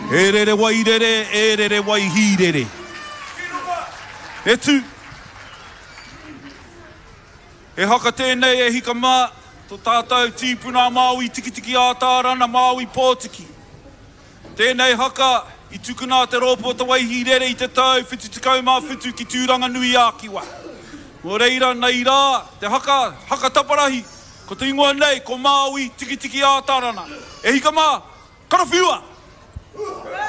E rere wai rere, e rere wai hi rere. E tu. E haka tēnei e hika mā, tō tātou tīpuna Māui tiki ātārana Māui Pōtiki. Tēnei haka I tukuna te rōpua te waihi rere I te tau whitu tekau mā whitu ki tūranga nui ākiwa. Mō reira nei rā, te haka taparahi, ko te ingoa nei, ko Māui tiki ātārana. E hika mā, karawhiua!